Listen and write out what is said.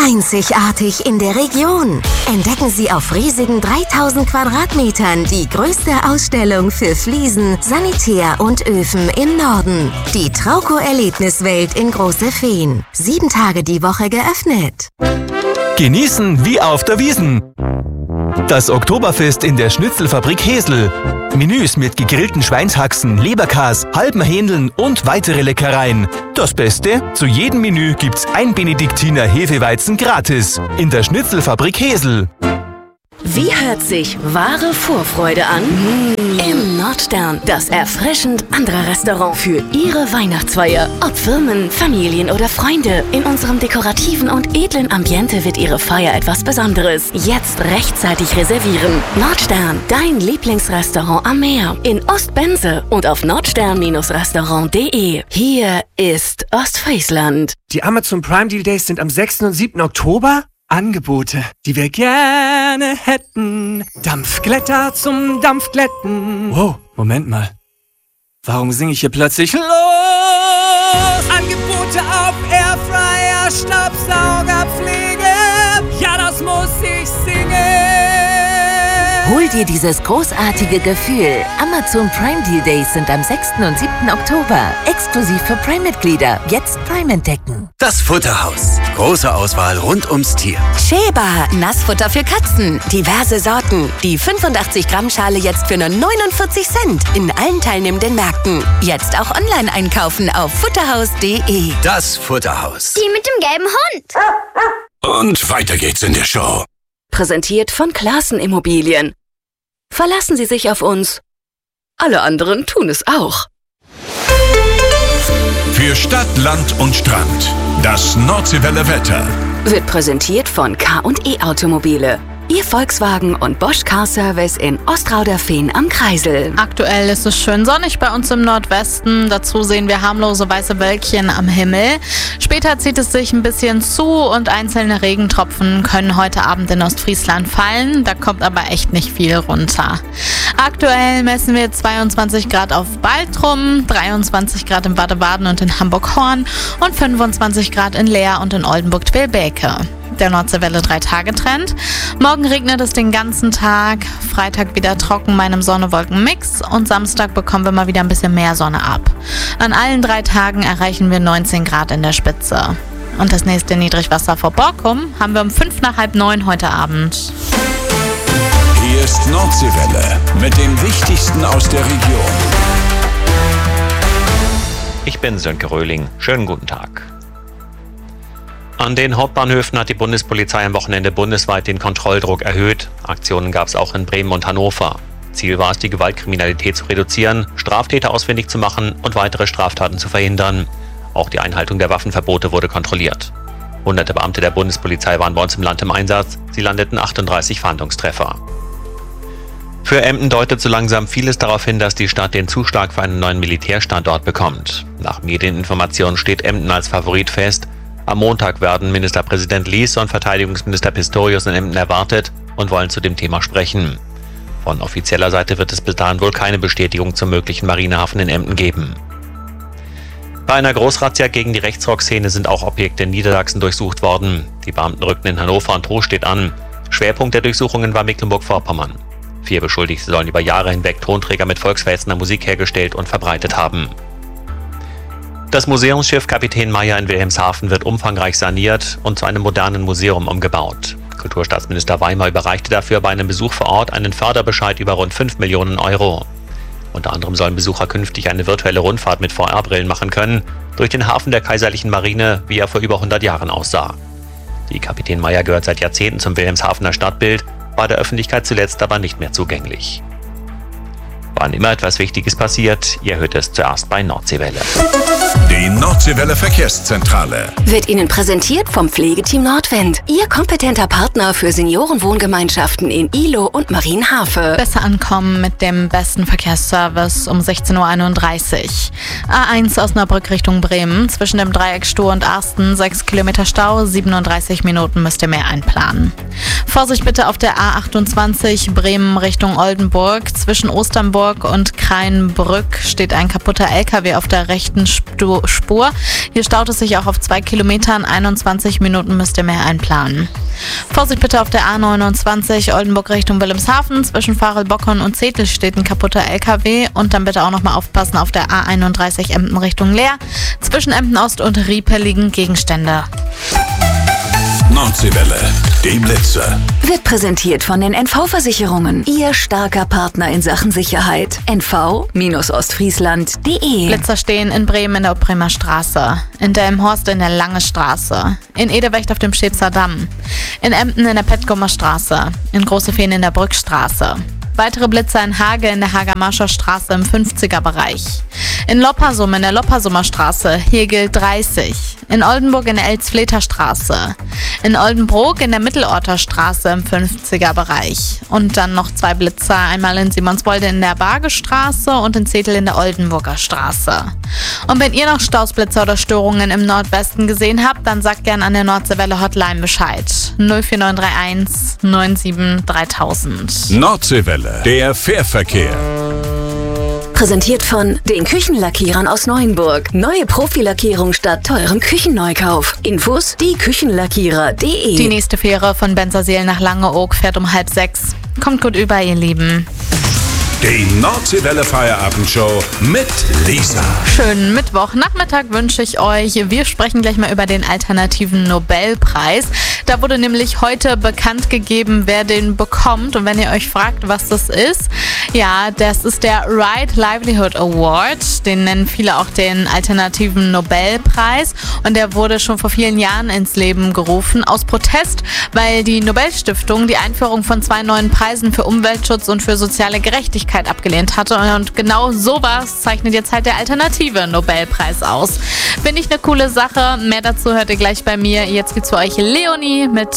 Einzigartig in der Region. Entdecken Sie auf riesigen 3000 Quadratmetern die größte Ausstellung für Fliesen, Sanitär und Öfen im Norden. Die Trauco-Erlebniswelt in Große Fehn. 7 Tage die Woche geöffnet. Genießen wie auf der Wiesn. Das Oktoberfest in der Schnitzelfabrik Hesel. Menüs mit gegrillten Schweinshaxen, Leberkas, halben Hähndeln und weitere Leckereien. Das Beste? Zu jedem Menü gibt's ein Benediktiner Hefeweizen gratis. In der Schnitzelfabrik Hesel. Wie hört sich wahre Vorfreude an? Im Nordstern, das erfrischend andere Restaurant für Ihre Weihnachtsfeier. Ob Firmen, Familien oder Freunde, in unserem dekorativen und edlen Ambiente wird Ihre Feier etwas Besonderes. Jetzt rechtzeitig reservieren. Nordstern, dein Lieblingsrestaurant am Meer. In Ostbense und auf nordstern-restaurant.de. Hier ist Ostfriesland. Die Amazon Prime Deal Days sind am 6. und 7. Oktober. Angebote, die wir gerne hätten. Dampfglätter zum Dampfglätten. Wow, Moment mal. Warum singe ich hier plötzlich los? Angebote auf Airfryer, Staubsaugerpflege. Ja, das muss ich singen. Hol dir dieses großartige Gefühl. Amazon Prime Deal Days sind am 6. und 7. Oktober. Exklusiv für Prime-Mitglieder. Jetzt Prime entdecken. Das Futterhaus. Große Auswahl rund ums Tier. Sheba, Nassfutter für Katzen. Diverse Sorten. Die 85 Gramm Schale jetzt für nur 49 Cent. In allen teilnehmenden Märkten. Jetzt auch online einkaufen auf futterhaus.de. Das Futterhaus. Die mit dem gelben Hund. Und weiter geht's in der Show. Präsentiert von Classen Immobilien. Verlassen Sie sich auf uns. Alle anderen tun es auch. Für Stadt, Land und Strand. Das Nordseewelle Wetter. Wird präsentiert von K&E Automobile. Ihr Volkswagen und Bosch Car Service in Ostrauder-Fehn am Kreisel. Aktuell ist es schön sonnig bei uns im Nordwesten. Dazu sehen wir harmlose weiße Wölkchen am Himmel. Später zieht es sich ein bisschen zu und einzelne Regentropfen können heute Abend in Ostfriesland fallen. Da kommt aber echt nicht viel runter. Aktuell messen wir 22 Grad auf Baltrum, 23 Grad in Baden-Baden und in Hamburg-Horn und 25 Grad in Leer und in Oldenburg-Twillbeke. Der Nordseewelle 3-Tage-Trend. Morgen regnet es den ganzen Tag, Freitag wieder trocken bei einem Sonne-Wolken-Mix und Samstag bekommen wir mal wieder ein bisschen mehr Sonne ab. An allen 3 Tagen erreichen wir 19 Grad in der Spitze. Und das nächste Niedrigwasser vor Borkum haben wir um 8:55 heute Abend. Hier ist Nordseewelle mit dem Wichtigsten aus der Region. Ich bin Sönke Röhling. Schönen guten Tag. An den Hauptbahnhöfen hat die Bundespolizei am Wochenende bundesweit den Kontrolldruck erhöht. Aktionen gab es auch in Bremen und Hannover. Ziel war es, die Gewaltkriminalität zu reduzieren, Straftäter ausfindig zu machen und weitere Straftaten zu verhindern. Auch die Einhaltung der Waffenverbote wurde kontrolliert. Hunderte Beamte der Bundespolizei waren bei uns im Land im Einsatz. Sie landeten 38 Fahndungstreffer. Für Emden deutet so langsam vieles darauf hin, dass die Stadt den Zuschlag für einen neuen Militärstandort bekommt. Nach Medieninformationen steht Emden als Favorit fest. Am Montag werden Ministerpräsident Lies und Verteidigungsminister Pistorius in Emden erwartet und wollen zu dem Thema sprechen. Von offizieller Seite wird es bis dahin wohl keine Bestätigung zum möglichen Marinehafen in Emden geben. Bei einer Großrazzia gegen die Rechtsrock-Szene sind auch Objekte in Niedersachsen durchsucht worden. Die Beamten rückten in Hannover und Trostedt an. Schwerpunkt der Durchsuchungen war Mecklenburg-Vorpommern. 4 Beschuldigte sollen über Jahre hinweg Tonträger mit volksverhetzender Musik hergestellt und verbreitet haben. Das Museumsschiff Kapitän Meyer in Wilhelmshaven wird umfangreich saniert und zu einem modernen Museum umgebaut. Kulturstaatsminister Weimer überreichte dafür bei einem Besuch vor Ort einen Förderbescheid über rund 5 Millionen Euro. Unter anderem sollen Besucher künftig eine virtuelle Rundfahrt mit VR-Brillen machen können, durch den Hafen der Kaiserlichen Marine, wie er vor über 100 Jahren aussah. Die Kapitän Meyer gehört seit Jahrzehnten zum Wilhelmshavener Stadtbild, war der Öffentlichkeit zuletzt aber nicht mehr zugänglich. Wann immer etwas Wichtiges passiert, ihr hört es zuerst bei Nordseewelle. Die Nordseewelle Verkehrszentrale Wird Ihnen präsentiert vom Pflegeteam Nordwind. Ihr kompetenter Partner für Seniorenwohngemeinschaften in Ihlow und Marienhafe. Besser ankommen mit dem besten Verkehrsservice um 16:31 Uhr. A1 Osnabrück Richtung Bremen. Zwischen dem Dreieck Stohr und Arsten 6 Kilometer Stau, 37 Minuten müsst ihr mehr einplanen. Vorsicht bitte auf der A28 Bremen Richtung Oldenburg. Zwischen Osternburg und Kreinbrück steht ein kaputter LKW auf der rechten Spur. Hier staut es sich auch auf 2 Kilometern. 21 Minuten müsst ihr mehr einplanen. Vorsicht bitte auf der A29 Oldenburg Richtung Wilhelmshaven. Zwischen Farel-Bockern und Zetel steht ein kaputter LKW. Und dann bitte auch nochmal aufpassen auf der A31 Emden Richtung Leer. Zwischen Emden Ost und Riepe liegen Gegenstände. Nordseewelle, die Blitzer. Wird präsentiert von den NV-Versicherungen. Ihr starker Partner in Sachen Sicherheit. NV-Ostfriesland.de. Blitzer stehen in Bremen in der Bremer Straße, in Delmenhorst in der Lange Straße, in Edewecht auf dem Schätzer Damm, in Emden in der Petgomer Straße, in Großefehn in der Brückstraße. Weitere Blitzer in Hage in der Hager-Marscher Straße im 50er-Bereich. In Loppersum in der Loppersumer Straße, hier gilt 30. In Oldenburg in der Elsfleter Straße. In Oldenbrook in der Mittelorter Straße im 50er-Bereich. Und dann noch 2 Blitzer, einmal in Simonswolde in der Bargestraße und in Zetel in der Oldenburger Straße. Und wenn ihr noch Stausblitzer oder Störungen im Nordwesten gesehen habt, dann sagt gern an der Nordseewelle Hotline Bescheid. 04931 97 3000. Nordseewelle, der Fährverkehr. Präsentiert von den Küchenlackierern aus Neuenburg. Neue Profilackierung statt teurem Küchenneukauf. Infos dieküchenlackierer.de. Die nächste Fähre von Bensersiel nach Langeoog fährt um 5:30. Kommt gut über, ihr Lieben. Die Nordseewelle Feierabendshow mit Lisa. Schönen Mittwochnachmittag wünsche ich euch. Wir sprechen gleich mal über den alternativen Nobelpreis. Da wurde nämlich heute bekannt gegeben, wer den bekommt. Und wenn ihr euch fragt, was das ist, ja, das ist der Right Livelihood Award. Den nennen viele auch den alternativen Nobelpreis. Und der wurde schon vor vielen Jahren ins Leben gerufen, aus Protest, weil die Nobelstiftung die Einführung von 2 neuen Preisen für Umweltschutz und für soziale Gerechtigkeit abgelehnt hatte. Und genau sowas zeichnet jetzt halt der alternative Nobelpreis aus. Finde ich eine coole Sache. Mehr dazu hört ihr gleich bei mir. Jetzt gibt's für euch Leonie mit